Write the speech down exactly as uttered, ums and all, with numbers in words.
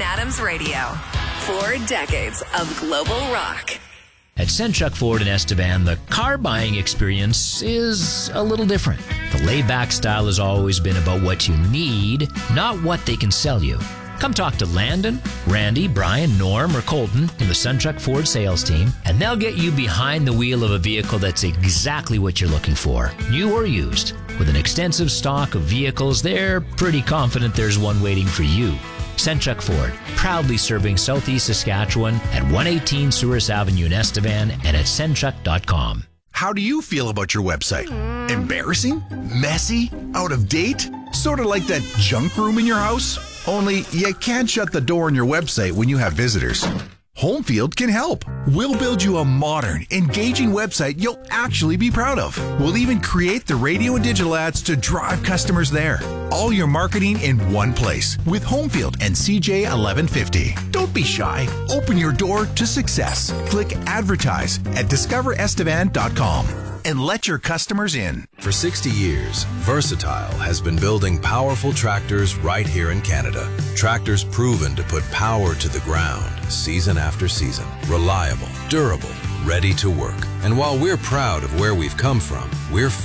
Adams Radio. Four decades of global rock. At Senchuk Ford in Estevan, the car buying experience is a little different. The laid-back style has always been about what you need, not what they can sell you. Come talk to Landon, Randy, Brian, Norm, or Colton in the Senchuk Ford sales team, and they'll get you behind the wheel of a vehicle that's exactly what you're looking for, new or used. With an extensive stock of vehicles, they're pretty confident there's one waiting for you. Senchuk Ford, proudly serving Southeast Saskatchewan at one eighteen Souris Avenue in Estevan and at senchuk dot com. How do you feel about your website? Embarrassing? Messy? Out of date? Sort of like that junk room in your house? Only you can't shut the door on your website when you have visitors. Homefield can help. We'll build you a modern, engaging website you'll actually be proud of. We'll even create the radio and digital ads to drive customers there. All your marketing in one place with Homefield and C J eleven fifty. Don't be shy. Open your door to success. Click advertise at discover estevan dot com and let your customers in. For sixty years, Versatile has been building powerful tractors right here in Canada. Tractors proven to put power to the ground season after season. Reliable, durable, ready to work. And while we're proud of where we've come from, we're